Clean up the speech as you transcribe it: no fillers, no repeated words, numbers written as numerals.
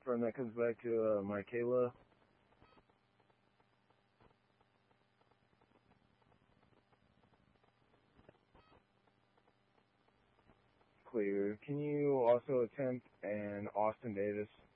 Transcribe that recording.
confirm that comes back to Michaela. Clear. Can you also attempt an Austin Davis?